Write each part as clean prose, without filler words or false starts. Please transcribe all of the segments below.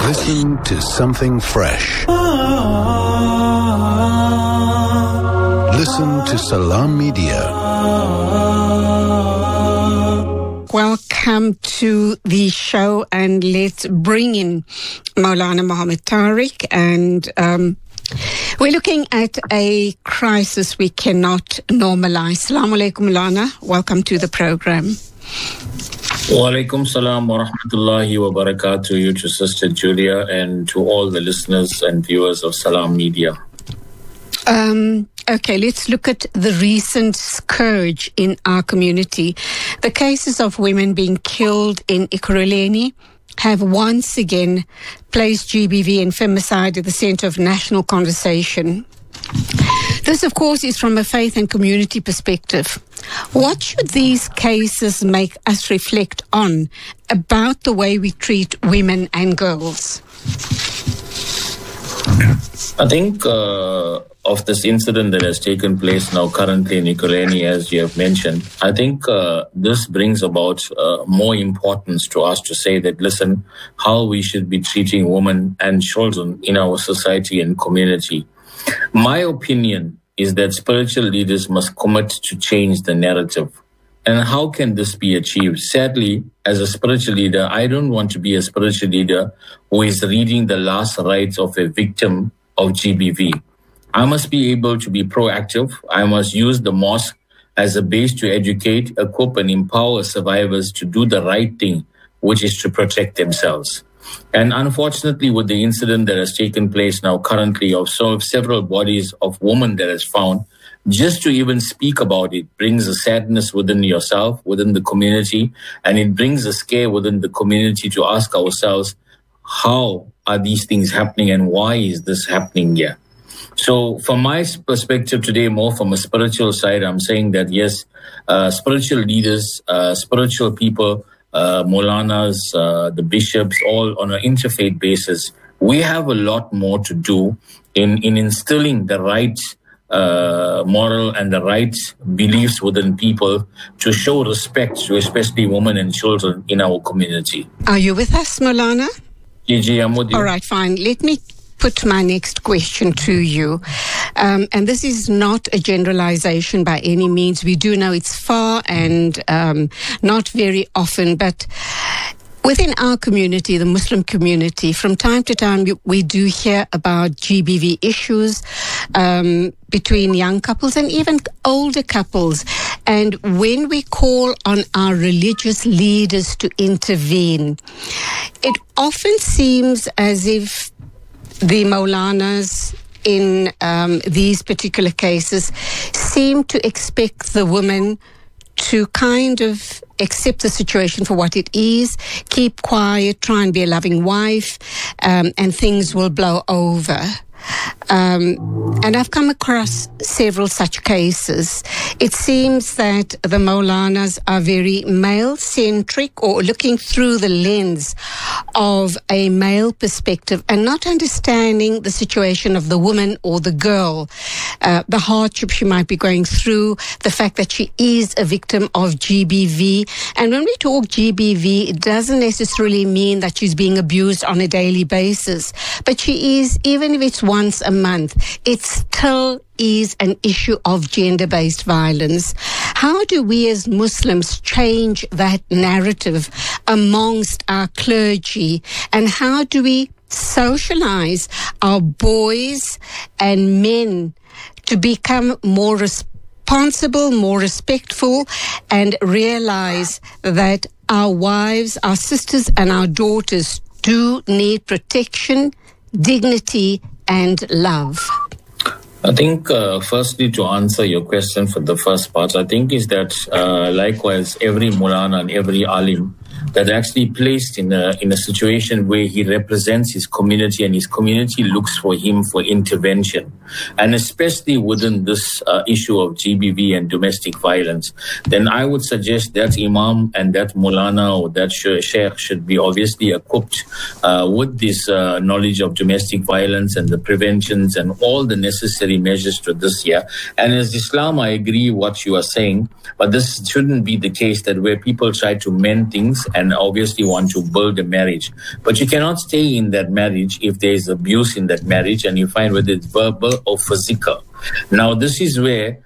Listen to something fresh. Listen to Salam Media. Welcome to the show, and let's bring in Maulana Muhammad Tariq. And we're looking at a crisis we cannot normalize. Assalamu alaikum, Maulana. Welcome to the program. Wa alaikum salam wa rahmatullahi wa barakatuh, you to Sister Julia and to all the listeners and viewers of Salam Media. Okay, let's look at the recent scourge in our community. The cases of women being killed in Ekurhuleni have once again placed GBV and femicide at the center of national conversation. This, of course, is from a faith and community perspective. What should these cases make us reflect on about the way we treat women and girls? I think of this incident that has taken place now currently in Ekurhuleni, as you have mentioned, I think this brings about more importance to us to say that, listen, how we should be treating women and children in our society and community. My opinion is that spiritual leaders must commit to change the narrative. And how can this be achieved? Sadly, as a spiritual leader, I don't want to be a spiritual leader who is reading the last rites of a victim of GBV. I must be able to be proactive. I must use the mosque as a base to educate, equip, and empower survivors to do the right thing, which is to protect themselves. And unfortunately, with the incident that has taken place now currently of several bodies of women that is found, just to even speak about it brings a sadness within yourself, within the community, and it brings a scare within the community to ask ourselves, how are these things happening and why is this happening here? So from my perspective today, more from a spiritual side, I'm saying that yes, spiritual leaders, spiritual people, Maulanas, the bishops, all on an interfaith basis, we have a lot more to do in instilling the right moral and the right beliefs within people to show respect to especially women and children in our community. Are you with us, Maulana? Gigi, I'm with you. All right, fine. Let me put my next question to you. And this is not a generalization by any means. We do know it's far and not very often, but within our community, the Muslim community, from time to time, we do hear about GBV issues between young couples and even older couples. And when we call on our religious leaders to intervene, it often seems as if the Maulanas in these particular cases seem to expect the woman to kind of accept the situation for what it is, keep quiet, try and be a loving wife, and things will blow over. And I've come across several such cases. It seems that the Maulanas are very male-centric or looking through the lens of a male perspective and not understanding the situation of the woman or the girl, the hardship she might be going through, the fact that she is a victim of GBV. And when we talk GBV, it doesn't necessarily mean that she's being abused on a daily basis, but she is, even if it's once a month, it still is an issue of gender-based violence. How do we as Muslims change that narrative amongst our clergy? And how do we socialize our boys and men to become more responsible, more respectful, and realize that our wives, our sisters, and our daughters do need protection, dignity, and love? I think, firstly, to answer your question for the first part, I think is that likewise every Maulana and every Alim that actually placed in a situation where he represents his community and his community looks for him for intervention, and especially within this issue of GBV and domestic violence, then I would suggest that Imam and that Maulana or that Sheikh should be obviously equipped with this knowledge of domestic violence and the preventions and all the necessary measures to this year. And as Islam, I agree what you are saying, but this shouldn't be the case that where people try to mend things things and obviously want to build a marriage. But you cannot stay in that marriage if there is abuse in that marriage and you find whether it's verbal or physical. Now, this is where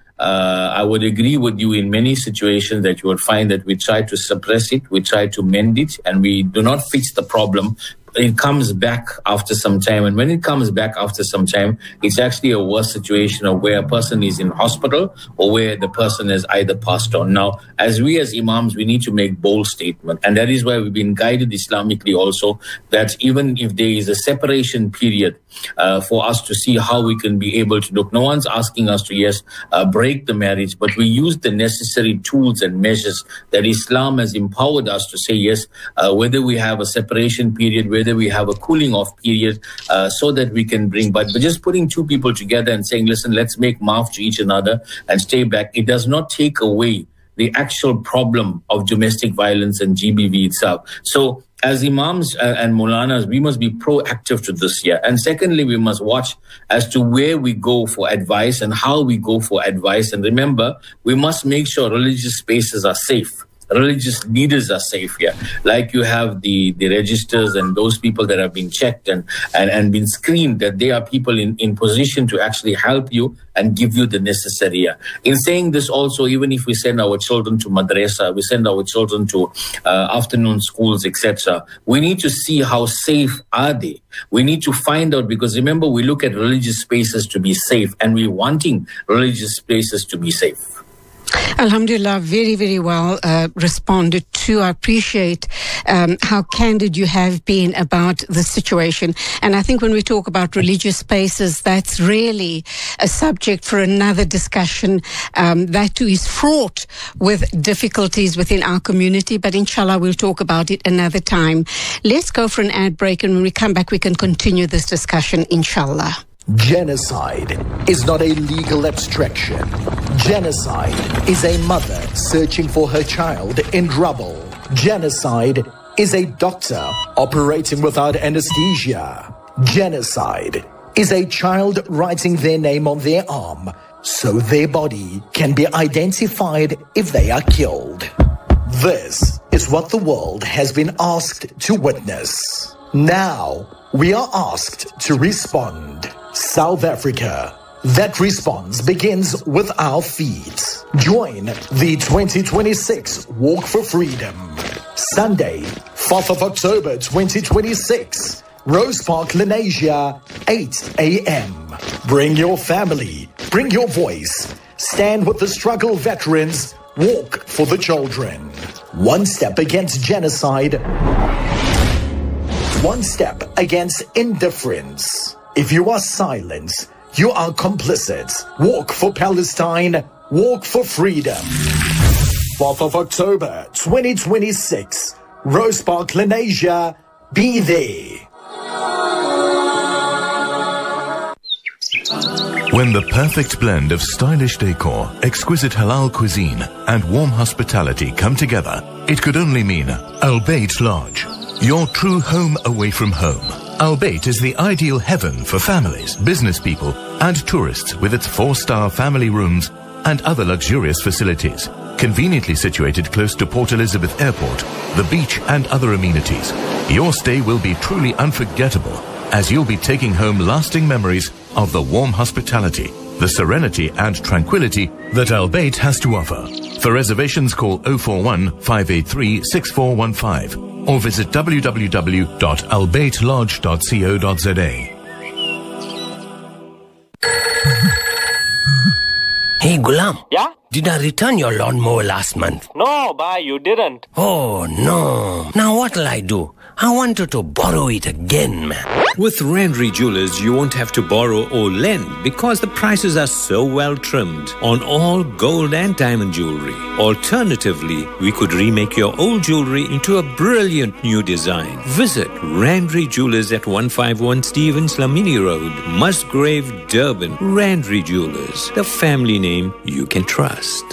I would agree with you in many situations that you would find that we try to suppress it, we try to mend it, and we do not fix the problem. It comes back after some time. And when it comes back after some time, it's actually a worse situation of where a person is in hospital or where the person has either passed on. Now, as we as imams, we need to make bold statement. And that is why we've been guided Islamically also that even if there is a separation period for us to see how we can be able to look. No one's asking us to, break the marriage, but we use the necessary tools and measures that Islam has empowered us to say, whether we have a separation period, whether we have a cooling off period, so that we can bring, but just putting two people together and saying, listen, let's make maaf to each another and stay back. It does not take away the actual problem of domestic violence and GBV itself. So as imams and Maulanas, we must be proactive to this year. And secondly, we must watch as to where we go for advice and how we go for advice. And remember, we must make sure religious spaces are safe. Religious leaders are safe here. Like you have the registers and those people that have been checked and been screened, that they are people in position to actually help you and give you the necessary. In saying this also, even if we send our children to madrasa, we send our children to afternoon schools, etc., we need to see how safe are they. We need to find out, because remember, we look at religious spaces to be safe and we're wanting religious spaces to be safe. Alhamdulillah, very, very well responded to. I appreciate how candid you have been about the situation. And I think when we talk about religious spaces, that's really a subject for another discussion. That too is fraught with difficulties within our community, but inshallah we'll talk about it another time. Let's go for an ad break, and when we come back we can continue this discussion, inshallah. Genocide is not a legal abstraction. Genocide is a mother searching for her child in trouble. Genocide is a doctor operating without anesthesia. Genocide is a child writing their name on their arm so their body can be identified if they are killed. This is what the world has been asked to witness. Now, we are asked to respond. South Africa. That response begins with our feet. Join the 2026 Walk for Freedom. Sunday, 4th of October 2026. Rose Park, Lenasia, 8 a.m. Bring your family. Bring your voice. Stand with the struggle veterans. Walk for the children. One step against genocide. One step against indifference. If you are silent, you are complicit. Walk for Palestine. Walk for freedom. 4th of October 2026. Rose Park, Lenasia. Be there. When the perfect blend of stylish decor, exquisite halal cuisine, and warm hospitality come together, it could only mean Al Bayt Lodge, your true home away from home. Al Bayt is the ideal heaven for families, business people, and tourists, with its 4-star family rooms and other luxurious facilities. Conveniently situated close to Port Elizabeth Airport, the beach, and other amenities, your stay will be truly unforgettable, as you'll be taking home lasting memories of the warm hospitality, the serenity and tranquility that Al Bayt has to offer. For reservations, call 041 583 6415 or visit www.albaytlodge.co.za. Hey, Ghulam. Yeah? Did I return your lawnmower last month? No, bhai, you didn't. Oh, no. Now what'll I do? I wanted to borrow it again, man. With Randry Jewelers, you won't have to borrow or lend because the prices are so well trimmed on all gold and diamond jewelry. Alternatively, we could remake your old jewelry into a brilliant new design. Visit Randry Jewelers at 151 Stevens Lamini Road, Musgrave, Durban. Randry Jewelers, the family name you can trust.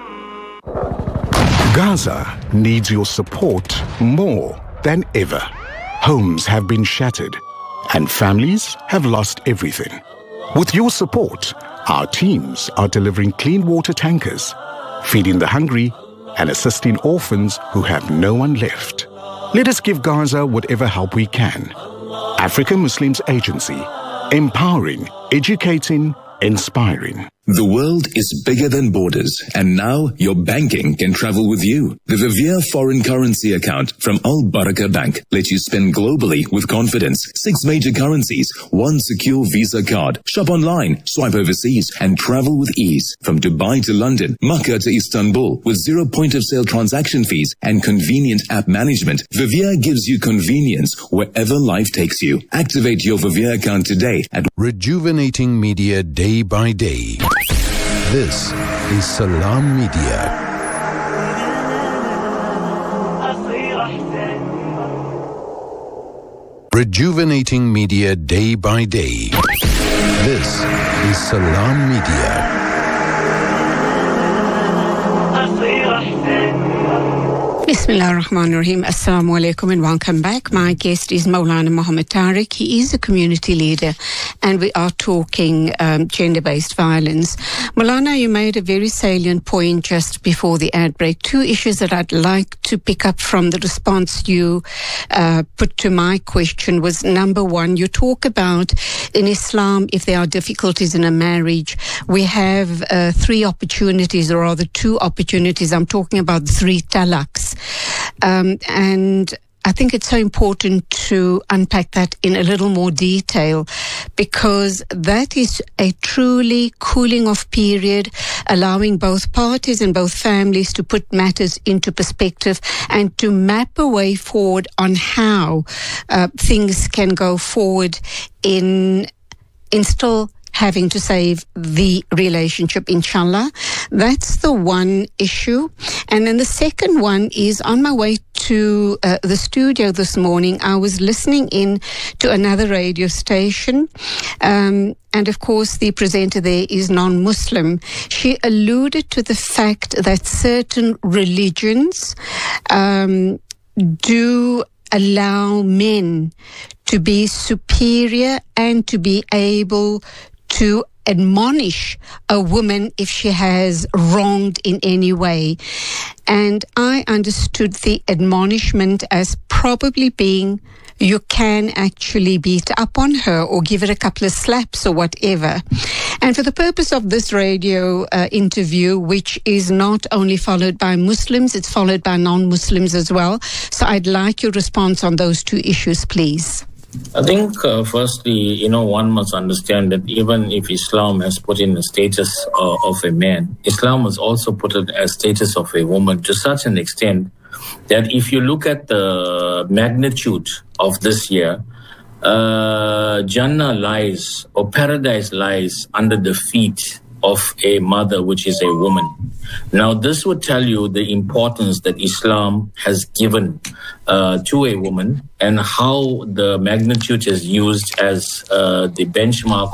Gaza needs your support more than ever. Homes have been shattered and families have lost everything. With your support, our teams are delivering clean water tankers, feeding the hungry, and assisting orphans who have no one left. Let us give Gaza whatever help we can. African Muslims Agency, empowering, educating, inspiring. The world is bigger than borders, and now your banking can travel with you. The Vivier foreign currency account from Al Baraka Bank lets you spend globally with confidence. 6 major currencies, 1 secure Visa card. Shop online, swipe overseas, and travel with ease. From Dubai to London, Makkah to Istanbul, with 0 point-of-sale transaction fees and convenient app management, Vivier gives you convenience wherever life takes you. Activate your Vivier account today at Rejuvenating media day by day. This is Salam Media. Rejuvenating media day by day. This is Salam Media. Bismillah ar-Rahman ar-Rahim. Assalamu alaikum and welcome back. My guest is Maulana Muhammad Tariq. He is a community leader and we are talking gender-based violence. Maulana, you made a very salient point just before the ad break. 2 issues that I'd like to pick up from the response you put to my question was, number 1, you talk about in Islam, if there are difficulties in a marriage, we have 3 opportunities, or rather 2 opportunities. I'm talking about 3 talaqs. And I think it's so important to unpack that in a little more detail, because that is a truly cooling off period, allowing both parties and both families to put matters into perspective and to map a way forward on how things can go forward in still having to save the relationship, inshallah. That's the one issue. And then the second one is, on my way to the studio this morning, I was listening in to another radio station. And of course, the presenter there is non-Muslim. She alluded to the fact that certain religions do allow men to be superior and to be able to admonish a woman if she has wronged in any way. And I understood the admonishment as probably being, you can actually beat up on her or give her a couple of slaps or whatever. And for the purpose of this radio interview, which is not only followed by Muslims, it's followed by non-Muslims as well. So I'd like your response on those 2 issues, please. I think, firstly, one must understand that even if Islam has put in the status of a man, Islam has also put it as status of a woman to such an extent that if you look at the magnitude of this year, Jannah lies, or paradise lies, under the feet of a mother, which is a woman. Now, this would tell you the importance that Islam has given to a woman and how the magnitude is used as the benchmark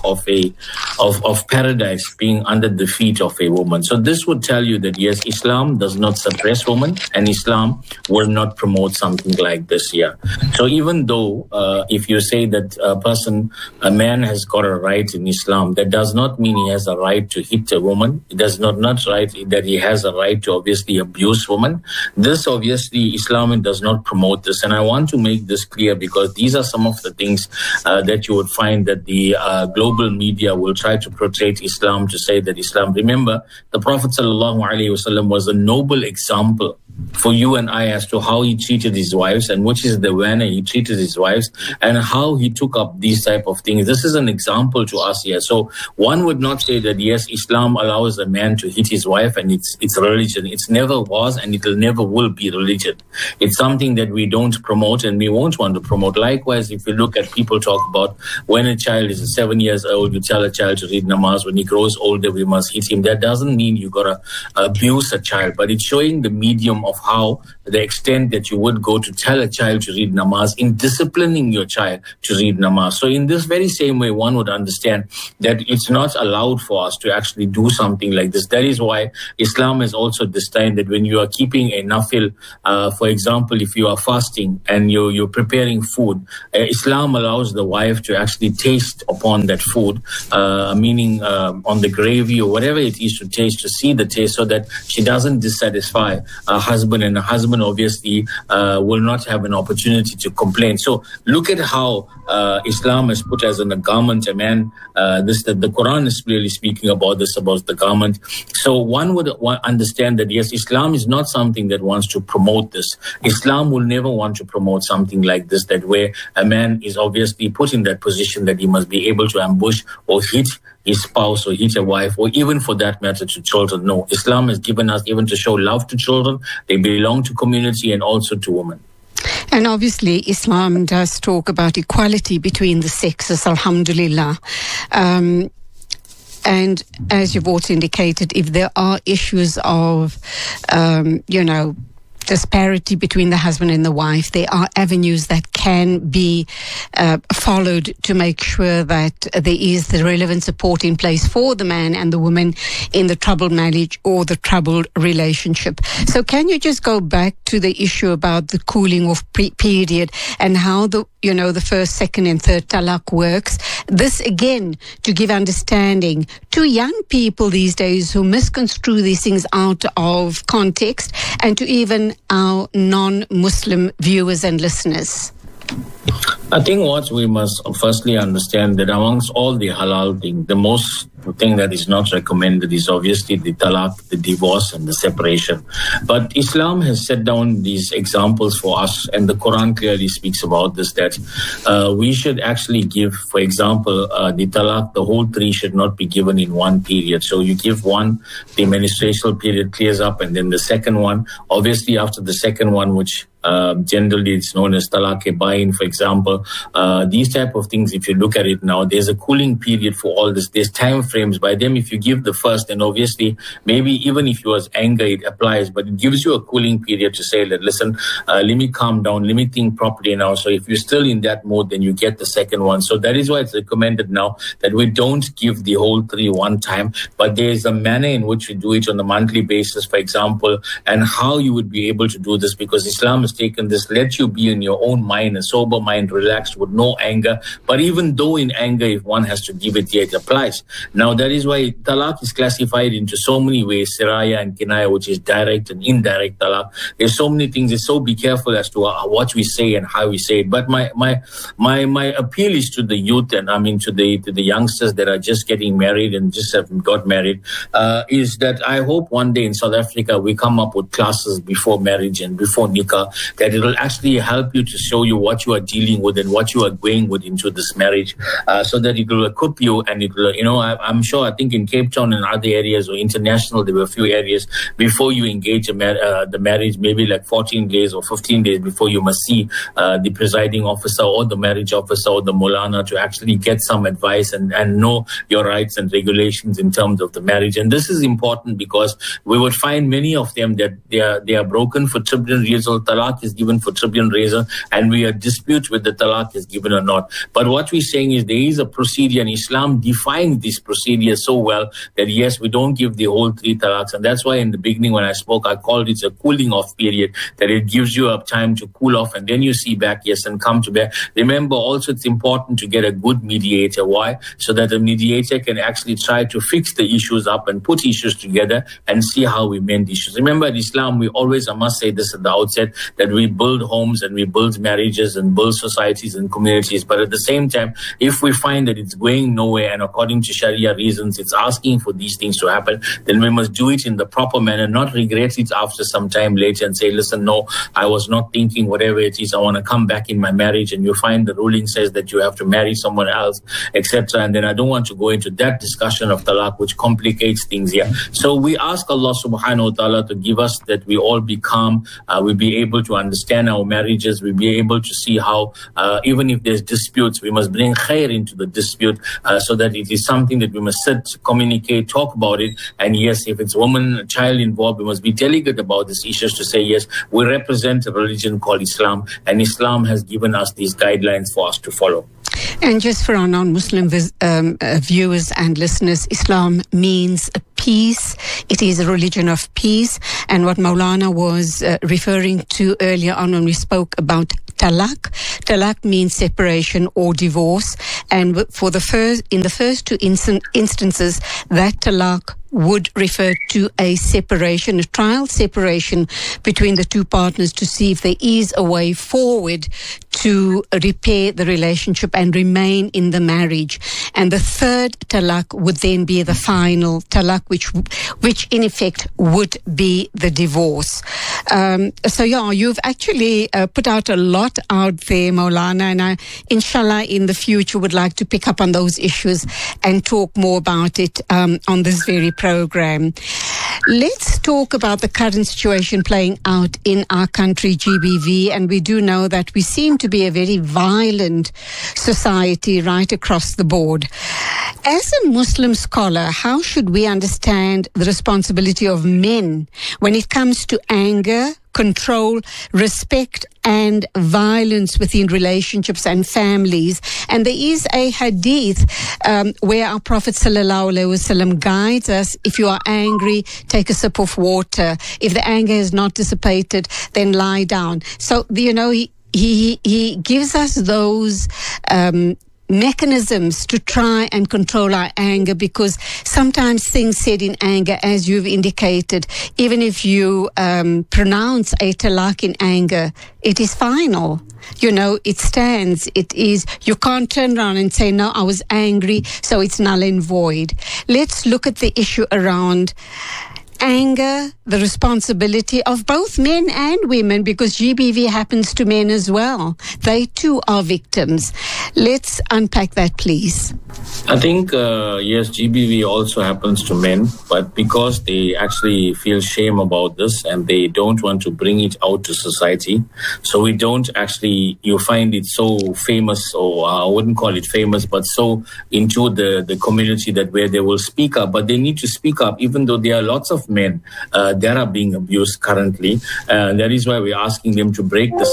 of paradise being under the feet of a woman. So this would tell you that, yes, Islam does not suppress women and Islam will not promote something like this here. So even though if you say that a man has got a right in Islam, that does not mean he has a right to hit a woman. It does not right that he has a right to obviously abuse women. This obviously Islam does not promote this, and I want to make this clear because these are some of the things that you would find that the global media will try to portray Islam to say that Islam. Remember, the Prophet ﷺ was a noble example for you and I as to how he treated his wives and which is the manner he treated his wives and how he took up these type of things. This is an example to us here. So one would not say that, yes, Islam allows a man to hit his wife and it's religion. It never was and it never will be religion. It's something that we don't promote and we won't want to promote. Likewise, if you look at people talk about when a child is 7 years old, you tell a child to read namaz. When he grows older, we must hit him. That doesn't mean you got to abuse a child, but it's showing the medium of how the extent that you would go to tell a child to read namaz, in disciplining your child to read namaz. So in this very same way, one would understand that it's not allowed for us to actually do something like this. That is why Islam has also destined that when you are keeping a nafil, for example, if you are fasting and you're preparing food, Islam allows the wife to actually taste upon that food, meaning on the gravy or whatever it is to taste, to see the taste, so that she doesn't dissatisfy her husband, and the husband obviously will not have an opportunity to complain. So look at how Islam has put as a garment a man. The Quran is clearly speaking about this, about the garment. So one would understand that yes, Islam is not something that wants to promote this. Islam will never want to promote something like this, that where a man is obviously put in that position that he must be able to ambush or hit his spouse or hit a wife, or even for that matter to children. No, Islam has given us even to show love to children. They belong to community and also to women. And obviously, Islam does talk about equality between the sexes, alhamdulillah. And as you've also indicated, if there are issues of, disparity between the husband and the wife, there are avenues that can be followed to make sure that there is the relevant support in place for the man and the woman in the troubled marriage or the troubled relationship. So can you just go back to the issue about the cooling off period and how the first, second and third talaq works? This again to give understanding to young people these days who misconstrue these things out of context, and to even our non-Muslim viewers and listeners. I think what we must firstly understand that amongst all the halal thing, the most thing that is not recommended is obviously the talaq, the divorce and the separation. But Islam has set down these examples for us, and the Quran clearly speaks about this, that we should actually give, for example, the talaq, the whole three should not be given in one period. So you give one, the menstrual period clears up, and then the second one, obviously after the second one, which generally it's known as talaq-e-bain, for example. These type of things, if you look at it now, there's a cooling period for all this. There's time frames. By them, if you give the first, then obviously, maybe even if you was anger, it applies, but it gives you a cooling period to say that, listen, let me calm down, let me think properly now. So if you're still in that mode, then you get the second one. So that is why it's recommended now that we don't give the whole three one time, but there's a manner in which we do it on a monthly basis, for example, and how you would be able to do this, because Islam has taken this, let you be in your own mind, a sober mind, relaxed, with no anger. But even though in anger, if one has to give it, yet applies. Now that is why talaq is classified into so many ways, siraya and kinaya, which is direct and indirect talaq. There's so many things. It's so be careful as to what we say and how we say it. But my appeal is to the youth, and I mean to the youngsters that are just getting married and just have got married, is that I hope one day in South Africa we come up with classes before marriage and before nikah, that it will actually help you to show you what you are dealing with and what you are going with into this marriage, so that it will equip you, and it will, I'm sure, I think in Cape Town and other areas or international, there were a few areas before you engage the marriage, maybe like 14 days or 15 days before, you must see the presiding officer or the marriage officer or the Molana to actually get some advice and know your rights and regulations in terms of the marriage. And this is important because we would find many of them that they are broken for tribunal reason, talaq is given for tribunal reason, and we are dispute with the talaq is given or not. But what we're saying is there is a procedure, and Islam defines this procedure so well that yes, we don't give the whole three talaqs. And that's why in the beginning when I spoke, I called it a cooling off period, that it gives you a time to cool off, and then you see back, yes, and come to back. Remember also, it's important to get a good mediator. Why? So that the mediator can actually try to fix the issues up and put issues together and see how we mend issues. Remember, in Islam, we always, I must say this at the outset, that we build homes and we build marriages and build societies and communities. But at the same time, if we find that it's going nowhere and according to Sharia reasons, it's asking for these things to happen, then we must do it in the proper manner, not regret it after some time later and say, listen, no, I was not thinking whatever it is, I want to come back in my marriage, and you find the ruling says that you have to marry someone else, etc. And then I don't want to go into that discussion of talaq, which complicates things here. So we ask Allah subhanahu wa ta'ala to give us that we all be calm, we be able to understand our marriages. We'll be able to see how, even if there's disputes, we must bring khair into the dispute, so that it is something that we must sit, communicate, talk about it. And yes, if it's woman, child involved, we must be delicate about these issues to say, yes, we represent a religion called Islam, and Islam has given us these guidelines for us to follow. And just for our non-Muslim viewers and listeners, Islam means peace. It is a religion of peace. And what Maulana was referring to earlier on when we spoke about talaq. Talaq means separation or divorce. And in the first two instances, that talaq would refer to a separation, a trial separation between the two partners to see if there is a way forward to repair the relationship and remain in the marriage. And the third talaq would then be the final talaq, which in effect would be the divorce. So yeah, you've actually put out a lot out there, Maulana, and I, inshallah, in the future would like to pick up on those issues and talk more about it on this very program. Let's talk about the current situation playing out in our country, GBV, and we do know that we seem to be a very violent society right across the board. As a Muslim scholar, how should we understand the responsibility of men when it comes to anger, control, respect and violence within relationships and families? And there is a hadith where our Prophet ﷺ guides us: if you are angry, take a sip of water. If the anger is not dissipated, then lie down. So, you know, he gives us those mechanisms to try and control our anger, because sometimes things said in anger, as you've indicated, even if you pronounce a talaq in anger, it is final. You know, it stands. It is, you can't turn around and say, no, I was angry, so it's null and void. Let's look at the issue around anger, the responsibility of both men and women, because GBV happens to men as well. They too are victims. Let's unpack that, please. I think, yes, GBV also happens to men, but because they actually feel shame about this and they don't want to bring it out to society, so we don't actually, you find it so famous, or I wouldn't call it famous, but so into the community that where they will speak up, but they need to speak up, even though there are lots of men that are being abused currently. That is why we're asking them to break the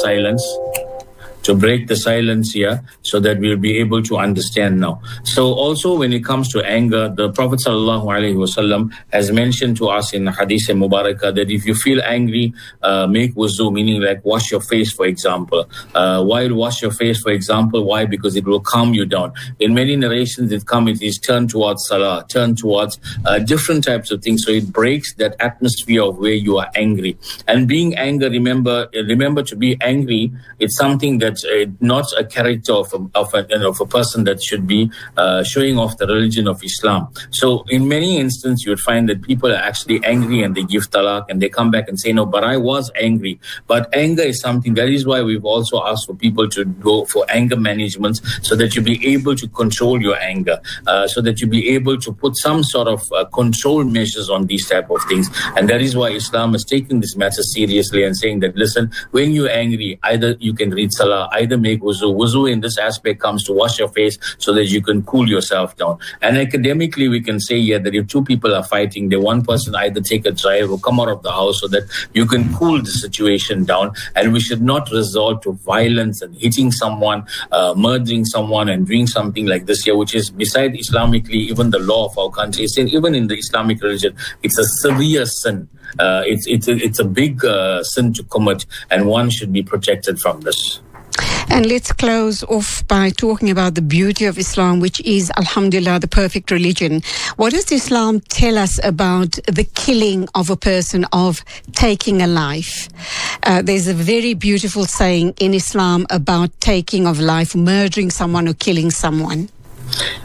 silence here, so that we'll be able to understand now. So also when it comes to anger, the Prophet ﷺ has mentioned to us in Hadith Mubarakah that if you feel angry, make wuzu, meaning like wash your face, for example. Why wash your face, for example? Why? Because it will calm you down. In many narrations it is turn towards salah, turn towards different types of things. So it breaks that atmosphere of where you are angry. And being angry, remember to be angry, it's something that not a character of a person that should be showing off the religion of Islam. So in many instances, you would find that people are actually angry and they give talaq and they come back and say, no, but I was angry. But anger is something, that is why we've also asked for people to go for anger management, so that you be able to control your anger, so that you be able to put some sort of control measures on these type of things. And that is why Islam has taken this matter seriously and saying that, listen, when you're angry, either you can read salah, either make wuzu. Wuzu in this aspect comes to wash your face so that you can cool yourself down. And academically, we can say here that if two people are fighting, the one person either take a drive or come out of the house so that you can cool the situation down. And we should not resort to violence and hitting someone, murdering someone and doing something like this here, which is beside Islamically, even the law of our country is saying, even in the Islamic religion, it's a severe sin. It's a big sin to commit, and one should be protected from this. And let's close off by talking about the beauty of Islam, which is, alhamdulillah, the perfect religion. What does Islam tell us about the killing of a person, of taking a life? There's a very beautiful saying in Islam about taking of life, murdering someone or killing someone.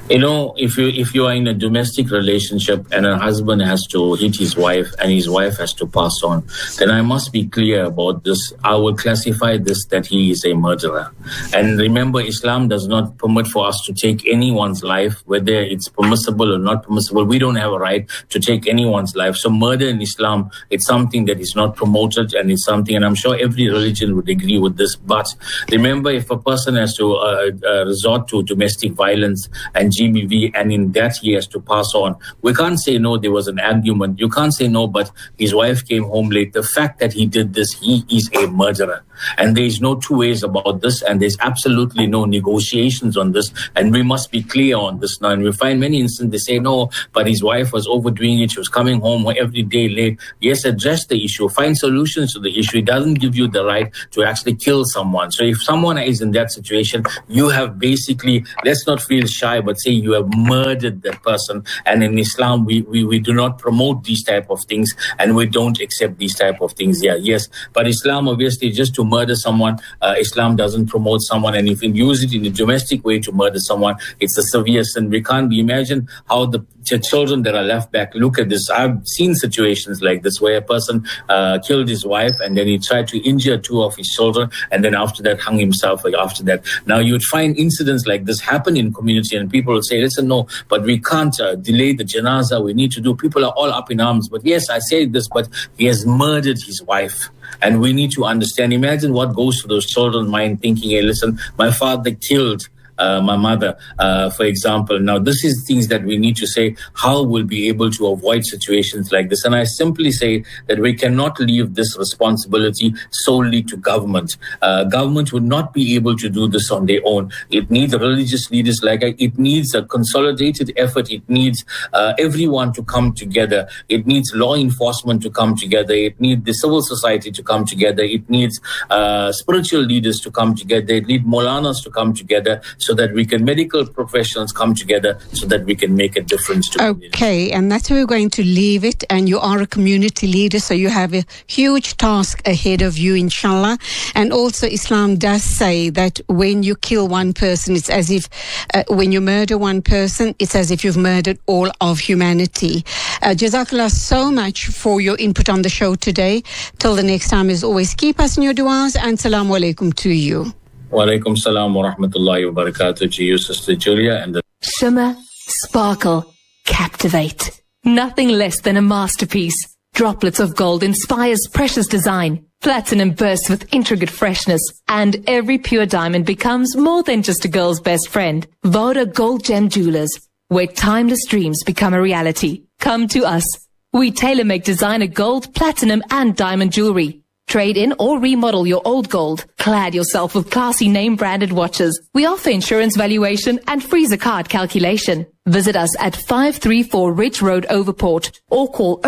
If you are in a domestic relationship and a husband has to hit his wife and his wife has to pass on, then I must be clear about this. I will classify this that he is a murderer. And remember, Islam does not permit for us to take anyone's life, whether it's permissible or not permissible. We don't have a right to take anyone's life. So murder in Islam, it's something that is not promoted, and it's something, and I'm sure every religion would agree with this. But remember, if a person has to resort to domestic violence and GBV, and in that he has to pass on, we can't say no, there was an argument. You can't say no, but his wife came home late. The fact that he did this, he is a murderer. And there is no two ways about this, and there's absolutely no negotiations on this, and we must be clear on this now. And we find many instances they say no, but his wife was overdoing it, she was coming home every day late. Yes, address the issue, find solutions to the issue. It doesn't give you the right to actually kill someone. So if someone is in that situation, you have basically, let's not feel shy, but say you have murdered that person. And in Islam, we do not promote these type of things, and we don't accept these type of things. Yeah, yes, but Islam obviously, just to murder someone, Islam doesn't promote someone, and if you use it in a domestic way to murder someone, it's a severe sin. We can't imagine how the children that are left back look at this. I've seen situations like this where a person killed his wife and then he tried to injure two of his children, and then after that hung himself after that. Now you would find incidents like this happen in community, and people would say, listen, no, but we can't delay the janazah, we need to do. People are all up in arms, but yes, I say this, but he has murdered his wife. And we need to understand, imagine what goes through those children's mind thinking, hey, listen, my father killed my mother, for example. Now, this is things that we need to say, how we'll be able to avoid situations like this. And I simply say that we cannot leave this responsibility solely to government. Government would not be able to do this on their own. It needs religious leaders, it needs a consolidated effort. It needs everyone to come together. It needs law enforcement to come together. It needs the civil society to come together. It needs spiritual leaders to come together. It needs Maulanas to come together, so that we can, medical professionals come together, so that we can make a difference to community. Okay, and that's where we're going to leave it. And you are a community leader, so you have a huge task ahead of you, inshallah. And also, Islam does say that when you kill one person, it's as if, when you murder one person, it's as if you've murdered all of humanity. Jazakallah so much for your input on the show today. Till the next time, as always, keep us in your du'as, and salamu alaikum to you. Wa alaikum salam wa rahmatullahi wa barakatuh to you, Sister Julia. And shimmer, sparkle, captivate. Nothing less than a masterpiece. Droplets of gold inspires precious design. Platinum bursts with intricate freshness. And every pure diamond becomes more than just a girl's best friend. Voda Gold Gem Jewelers, where timeless dreams become a reality. Come to us. We tailor-make designer gold, platinum, and diamond jewelry. Trade in or remodel your old gold. Clad yourself with classy name-branded watches. We offer insurance valuation and free zakat calculation. Visit us at 534 Ridge Road, Overport, or call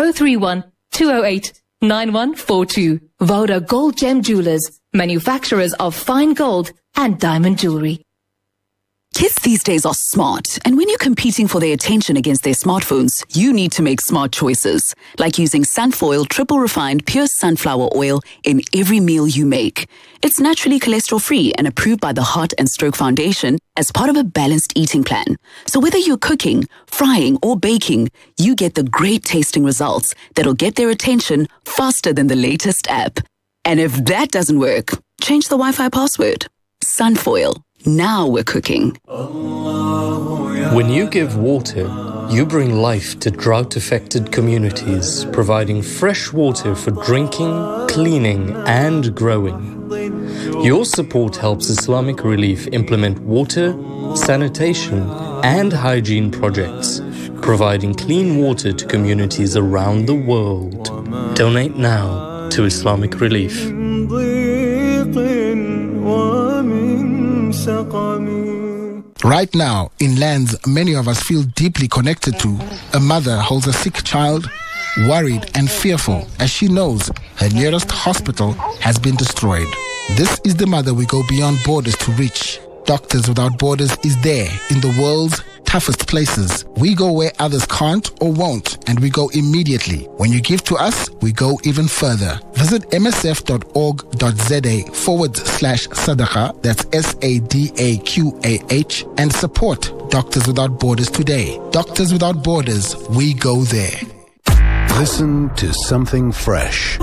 031-208-9142. Voda Gold Gem Jewelers, manufacturers of fine gold and diamond jewelry. Kids these days are smart, and when you're competing for their attention against their smartphones, you need to make smart choices, like using Sunfoil triple refined pure sunflower oil in every meal you make. It's naturally cholesterol-free and approved by the Heart and Stroke Foundation as part of a balanced eating plan. So whether you're cooking, frying, or baking, you get the great tasting results that'll get their attention faster than the latest app. And if that doesn't work, change the Wi-Fi password. Sunfoil. Now we're cooking. When you give water, you bring life to drought-affected communities, providing fresh water for drinking, cleaning, and growing. Your support helps Islamic Relief implement water, sanitation, and hygiene projects, providing clean water to communities around the world. Donate now to Islamic Relief. Right now, in lands many of us feel deeply connected to, a mother holds a sick child, worried and fearful as she knows her nearest hospital has been destroyed. This is the mother we go beyond borders to reach. Doctors Without Borders is there in the world's toughest places. We go where others can't or won't, and we go immediately. When you give to us, we go even further. Visit msf.org.za/sadaqah, that's SADAQAH, and support Doctors Without Borders today. Doctors Without Borders, we go there. Listen to something fresh.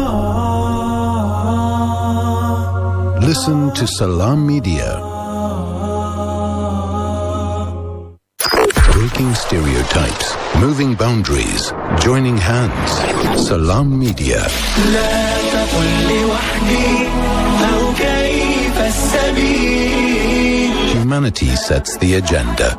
Listen to Salam Media. Breaking stereotypes, moving boundaries, joining hands. Salam Media. Humanity sets the agenda.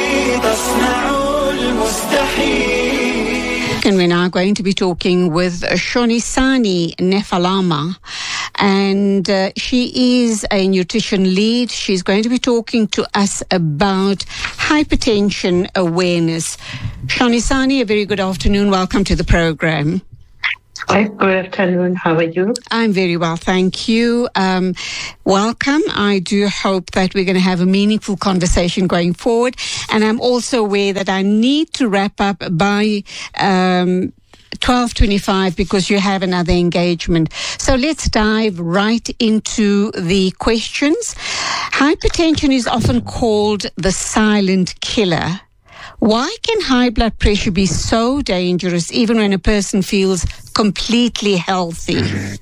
And we're now going to be talking with Shonisani Nefalama, and she is a nutrition lead. She's going to be talking to us about hypertension awareness. Shonisani, a very good afternoon. Welcome to the program. Hi, good afternoon. How are you? I'm very well, thank you. Welcome. I do hope that we're going to have a meaningful conversation going forward. And I'm also aware that I need to wrap up by 12:25 because you have another engagement. So let's dive right into the questions. Hypertension is often called the silent killer. Why can high blood pressure be so dangerous even when a person feels completely healthy?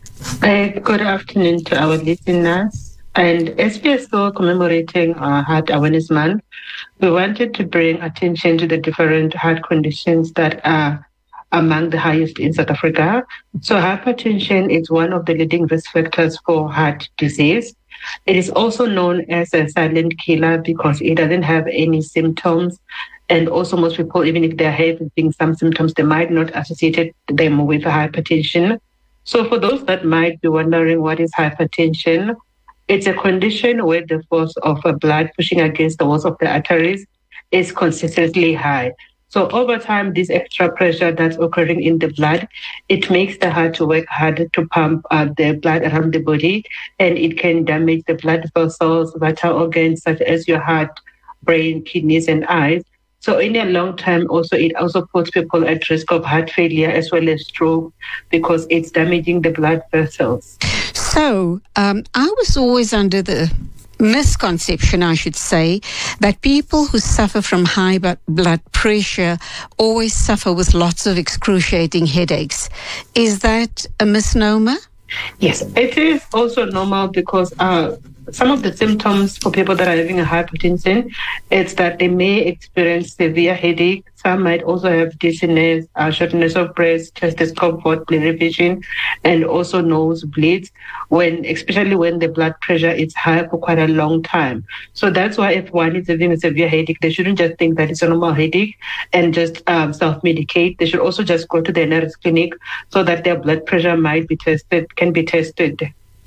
Good afternoon to our listeners. And as we are still commemorating our Heart Awareness Month, we wanted to bring attention to the different heart conditions that are among the highest in South Africa. So hypertension is one of the leading risk factors for heart disease. It is also known as a silent killer because it doesn't have any symptoms. And also most people, even if they're having some symptoms, they might not associate them with hypertension. So for those that might be wondering what is hypertension, it's a condition where the force of blood pushing against the walls of the arteries is consistently high. So over time, this extra pressure that's occurring in the blood, it makes the heart to work harder to pump the blood around the body, and it can damage the blood vessels, vital organs such as your heart, brain, kidneys, and eyes. So in a long time, it also puts people at risk of heart failure as well as stroke because it's damaging the blood vessels. So I was always under the misconception, I should say, that people who suffer from high blood pressure always suffer with lots of excruciating headaches. Is that a misnomer? Yes, it is also normal because some of the symptoms for people that are having a hypertension, it's that they may experience severe headache. Some might also have dizziness, shortness of breath, chest discomfort, blurry vision, and also nosebleeds, especially when the blood pressure is high for quite a long time. So that's why if one is having a severe headache, they shouldn't just think that it's a normal headache and just self-medicate. They should also just go to the nearest clinic so that their blood pressure can be tested.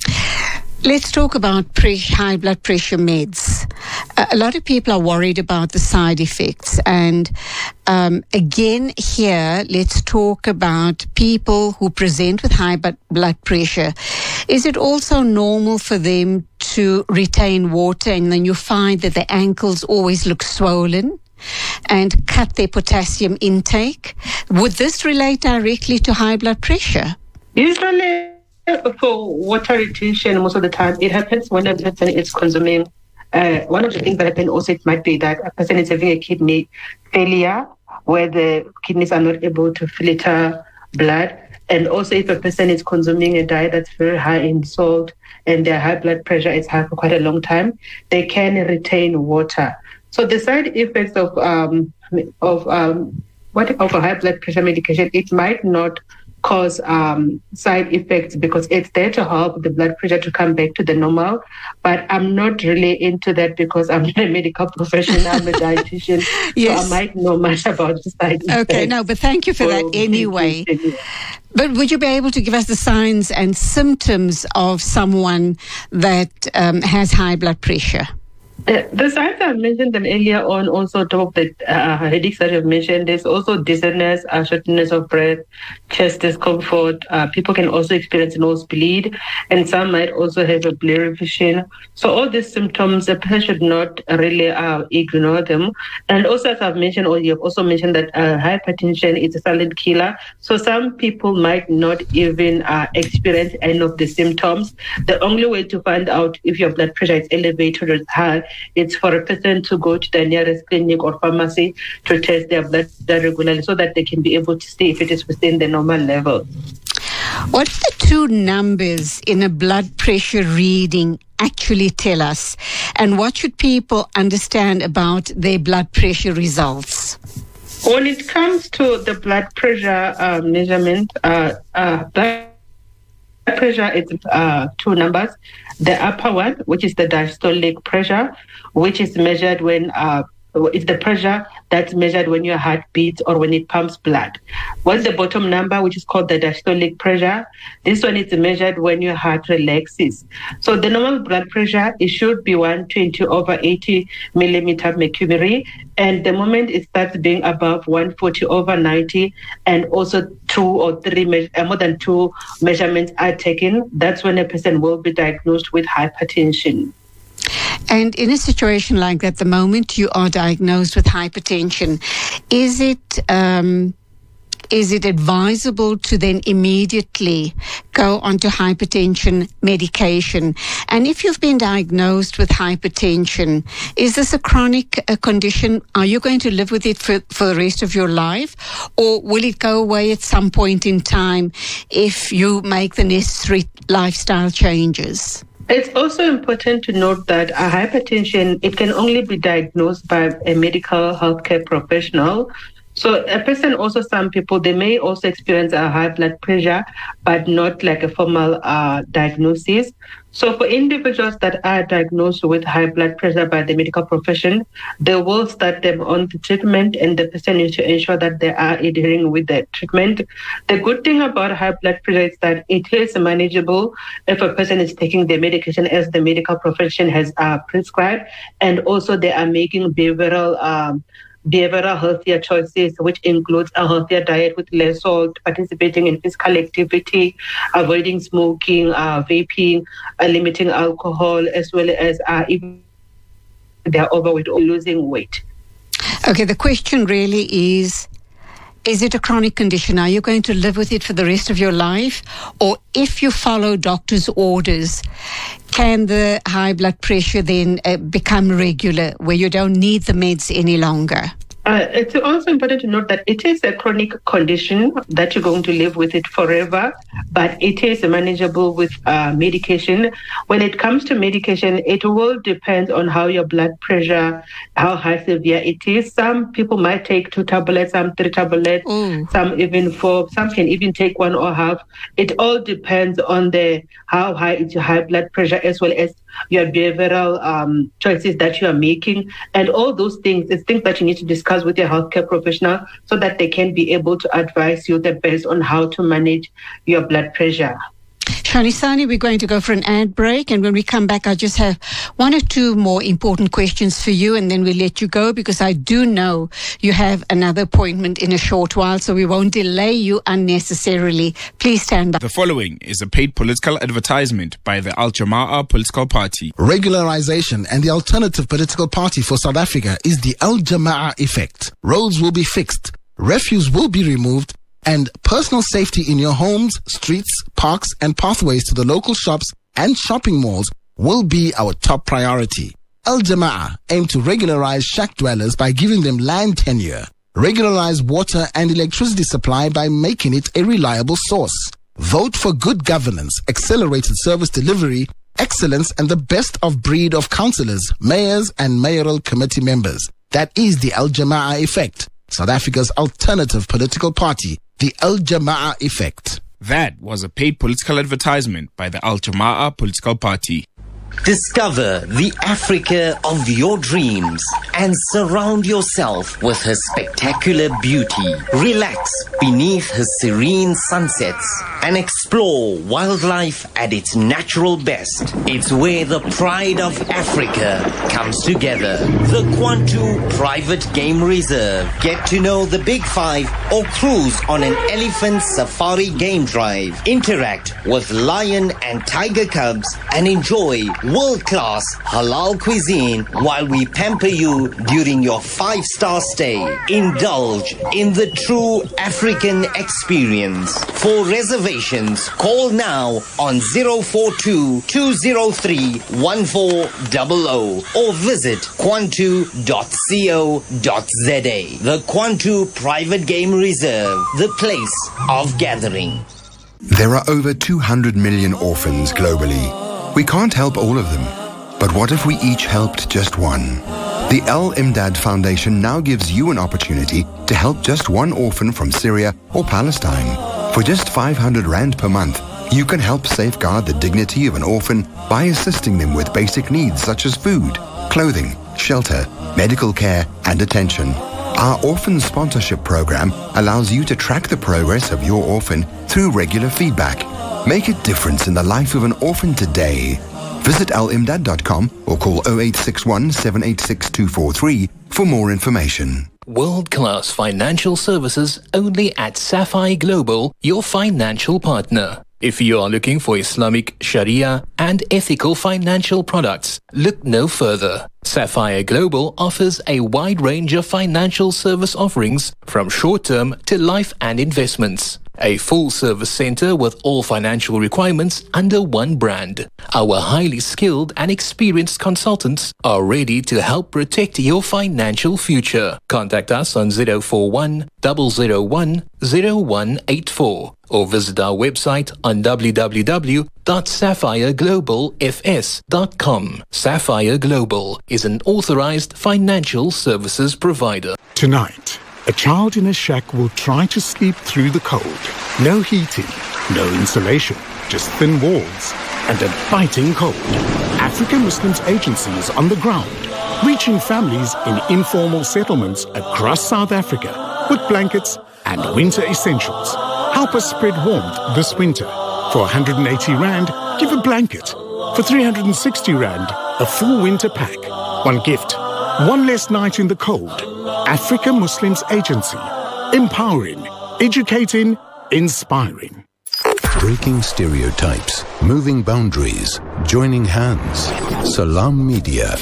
Let's talk about high blood pressure meds. A lot of people are worried about the side effects. And again, here, let's talk about people who present with high blood pressure. Is it also normal for them to retain water and then you find that their ankles always look swollen and cut their potassium intake? Would this relate directly to high blood pressure? Usually, for water retention, most of the time, it happens when a person is consuming. One of the things that happen also, it might be that a person is having a kidney failure where the kidneys are not able to filter blood. And also if a person is consuming a diet that's very high in salt and their high blood pressure is high for quite a long time, they can retain water. So the side effects of a high blood pressure medication, it might not cause side effects because it's there to help the blood pressure to come back to the normal. But I'm not really into that because I'm not a medical professional. I'm a dietitian. Yes. So I might know much about the side effects. Okay, no, but thank you for that anyway. But would you be able to give us the signs and symptoms of someone that has high blood pressure? The signs I mentioned them earlier on, also top of the headaches that I've mentioned, there's also dizziness, shortness of breath, chest discomfort. People can also experience nosebleed, and some might also have a blurry vision. So all these symptoms, the person should not really ignore them. And also, as I've mentioned, or you've also mentioned that hypertension is a silent killer. So some people might not even experience any of the symptoms. The only way to find out if your blood pressure is elevated or high it's for a person to go to the nearest clinic or pharmacy to test their blood regularly so that they can be able to see if it is within the normal level. What do the two numbers in a blood pressure reading actually tell us? And what should people understand about their blood pressure results? When it comes to the blood pressure measurement, blood pressure is two numbers. The upper one, which is the diastolic pressure, which is measured when it's the pressure that's measured when your heart beats or when it pumps blood. What's the bottom number, which is called the diastolic pressure? This one is measured when your heart relaxes. So the normal blood pressure, it should be 120/80 millimeter mercury. And the moment it starts being above 140/90, and also more than two measurements are taken, that's when a person will be diagnosed with hypertension. And in a situation like that, the moment you are diagnosed with hypertension, is it advisable to then immediately go onto hypertension medication? And if you've been diagnosed with hypertension, is this a chronic condition? Are you going to live with it for the rest of your life? Or will it go away at some point in time if you make the necessary lifestyle changes? It's also important to note that hypertension, it can only be diagnosed by a medical healthcare professional. So a person, also some people, they may also experience a high blood pressure, but not like a formal diagnosis. So for individuals that are diagnosed with high blood pressure by the medical profession, they will start them on the treatment, and the person needs to ensure that they are adhering with the treatment. The good thing about high blood pressure is that it is manageable if a person is taking the medication as the medical profession has prescribed, and also they are making behavioral healthier choices, which includes a healthier diet with less salt, participating in physical activity, avoiding smoking, vaping, limiting alcohol, as well as even they're overweight or losing weight. Okay, the question really is it a chronic condition? Are you going to live with it for the rest of your life? Or if you follow doctor's orders, can the high blood pressure then become regular, where you don't need the meds any longer? It's also important to note that it is a chronic condition that you're going to live with it forever, but it is manageable with medication. When it comes to medication, it will depend on how your blood pressure, how high severe it is. Some people might take 2 tablets, some 3 tablets, some even 4, some can even take 1 or half. It all depends on how high is your high blood pressure, as well as your behavioral choices that you are making. And all those things, it's things that you need to discuss with your healthcare professional so that they can be able to advise you the best on how to manage your blood pressure. Shanisani, we're going to go for an ad break, and when we come back, I just have 1 or 2 more important questions for you, and then we'll let you go, because I do know you have another appointment in a short while, so we won't delay you unnecessarily. Please stand by. The following is a paid political advertisement by the Al Jama'ah Political Party. Regularization and the alternative political party for South Africa is the Al Jama'ah effect. Roads will be fixed, refuse will be removed, and personal safety in your homes, streets, parks, and pathways to the local shops and shopping malls will be our top priority. Al Jama'ah aim to regularize shack dwellers by giving them land tenure, regularize water and electricity supply by making it a reliable source. Vote for good governance, accelerated service delivery, excellence, and the best of breed of councillors, mayors, and mayoral committee members. That is the Al Jama'ah effect, South Africa's alternative political party. The Al Jama'ah effect. That was a paid political advertisement by the Al Jama'ah Political Party. Discover the Africa of your dreams and surround yourself with her spectacular beauty. Relax beneath her serene sunsets and explore wildlife at its natural best. It's where the pride of Africa comes together. The Kwantu Private Game Reserve. Get to know the Big Five or cruise on an elephant safari game drive. Interact with lion and tiger cubs and enjoy world-class halal cuisine while we pamper you during your 5-star stay. Indulge in the true African African experience. For reservations, call now on 042-203-1400 or visit kwantu.co.za. The Kwantu Private Game Reserve, the place of gathering. There are over 200 million orphans globally. We can't help all of them. But what if we each helped just one? The Al Imdad Foundation now gives you an opportunity to help just one orphan from Syria or Palestine. For just 500 Rand per month, you can help safeguard the dignity of an orphan by assisting them with basic needs such as food, clothing, shelter, medical care, and attention. Our orphan sponsorship program allows you to track the progress of your orphan through regular feedback. Make a difference in the life of an orphan today. Visit alimdad.com or call 0861 786 243 for more information. World-class financial services only at Sapphire Global, your financial partner. If you are looking for Islamic, Sharia and ethical financial products, look no further. Sapphire Global offers a wide range of financial service offerings from short-term to life and investments. A full-service center with all financial requirements under one brand. Our highly skilled and experienced consultants are ready to help protect your financial future. Contact us on 041 001 0184 or visit our website on www.sapphireglobalfs.com. Sapphire Global is an authorized financial services provider. Tonight, a child in a shack will try to sleep through the cold. No heating, no insulation, just thin walls and a biting cold. African Muslims Agency is on the ground, reaching families in informal settlements across South Africa with blankets and winter essentials. Help us spread warmth this winter. For 180 Rand, give a blanket. For 360 Rand, a full winter pack. One gift, one less night in the cold. Africa Muslims Agency. Empowering, educating, inspiring. Breaking stereotypes, moving boundaries, joining hands. Salam Media.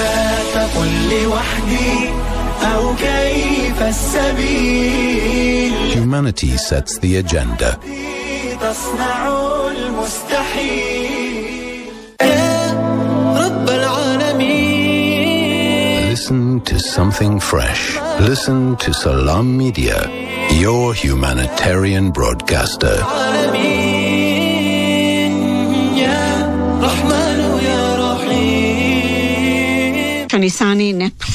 Humanity sets the agenda. Listen to something fresh. Listen to Salam Media, your humanitarian broadcaster. Shonisani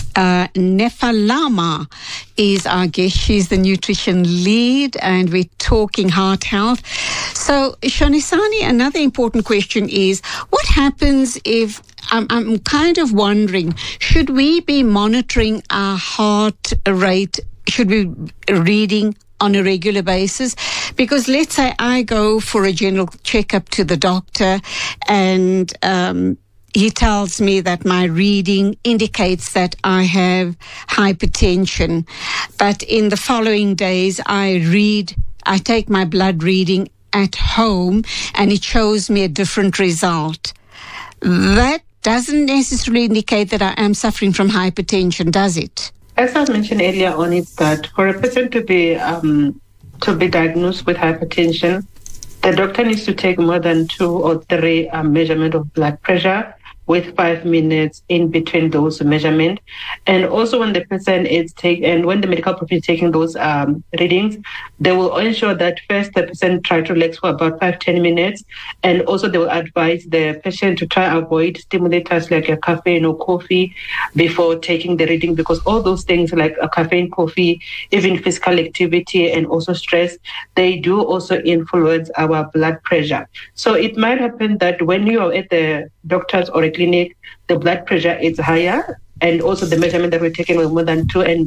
Nefalama is our guest. She's the nutrition lead and we're talking heart health. So, Shonisani, another important question is, what happens if, I'm kind of wondering, should we be monitoring our heart rate? Should we be reading on a regular basis? Because let's say I go for a general checkup to the doctor and he tells me that my reading indicates that I have hypertension. But in the following days, I take my blood reading at home and it shows me a different result. That doesn't necessarily indicate that I am suffering from hypertension, does it? As I mentioned earlier on, it's that for a person to be diagnosed with hypertension, the doctor needs to take more than 2 or 3 measurements of blood pressure with 5 minutes in between those measurements. And also when the person is when the medical professional is taking those readings, they will ensure that first the person try to relax for about 5-10 minutes. And also they will advise the patient to try avoid stimulators like a caffeine or coffee before taking the reading, because all those things like a caffeine, coffee, even physical activity and also stress, they do also influence our blood pressure. So it might happen that when you are at the doctor's or a clinic, the blood pressure is higher, and also the measurement that we're taking were more than 2, then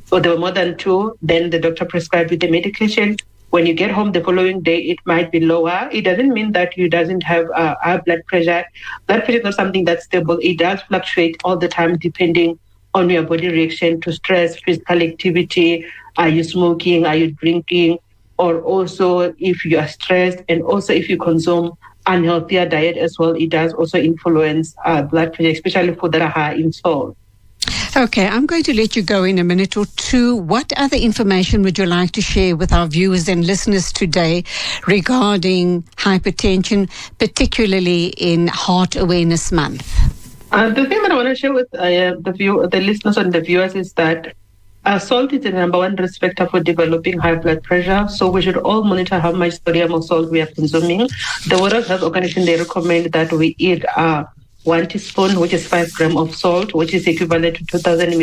the doctor prescribed you the medication. When you get home the following day, it might be lower. It doesn't mean that you doesn't have high blood pressure. Blood pressure is not something that's stable. It does fluctuate all the time depending on your body reaction to stress, physical activity. Are you smoking? Are you drinking? Or also if you are stressed, and also if you consume unhealthier diet as well, it does also influence blood pressure, especially food that are high in salt. Okay, I'm going to let you go in a minute or two. What other information would you like to share with our viewers and listeners today regarding hypertension, particularly in Heart Awareness Month? The thing that I want to share with the listeners and the viewers is that salt is the number one risk factor for developing high blood pressure. So we should all monitor how much sodium or salt we are consuming. The World Health Organization, they recommend that we eat 1 teaspoon, which is 5 grams of salt, which is equivalent to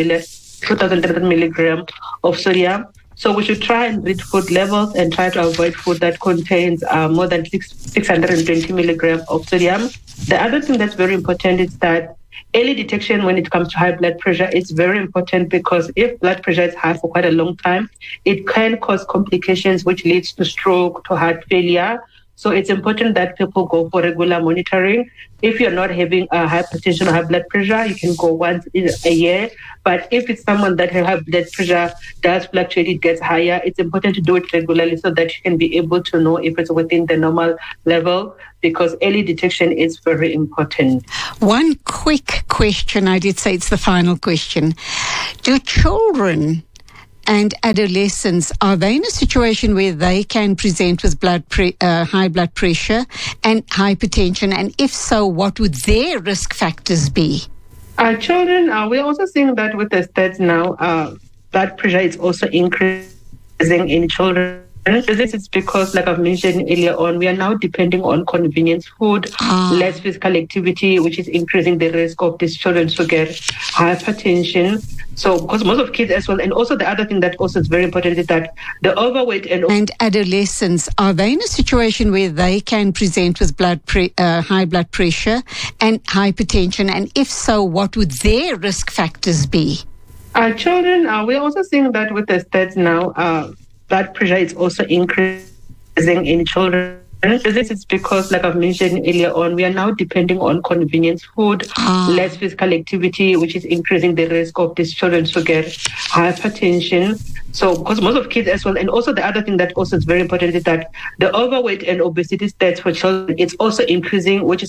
2,300 milligrams of sodium. So we should try and read food levels and try to avoid food that contains more than 620 milligrams of sodium. The other thing that's very important is that early detection when it comes to high blood pressure is very important, because if blood pressure is high for quite a long time, it can cause complications which leads to stroke, to heart failure. So it's important that people go for regular monitoring. If you're not having a hypertension or high blood pressure, you can go once in a year. But if it's someone that has high blood pressure does fluctuate, it gets higher, it's important to do it regularly so that you can be able to know if it's within the normal level, because early detection is very important. One quick question, I did say it's the final question. Do children and adolescents, are they in a situation where they can present with high blood pressure and hypertension? And if so, what would their risk factors be? Children, we're also seeing that with the stats now, blood pressure is also increasing in children. This is because, like I've mentioned earlier on, we are now depending on convenience food, less physical activity, which is increasing the risk of these children to get hypertension. So, because most of kids as well, and also the other thing that also is very important is that the overweight and adolescents, are they in a situation where they can present with high blood pressure and hypertension? And if so, what would their risk factors be? Children, we're also seeing that with the stats now, blood pressure is also increasing in children. This is because, like I've mentioned earlier on, we are now depending on convenience food, less physical activity, which is increasing the risk of these children to get hypertension. So, because most of kids as well, and also the other thing that also is very important is that the overweight and obesity stats for children, it's also increasing, which is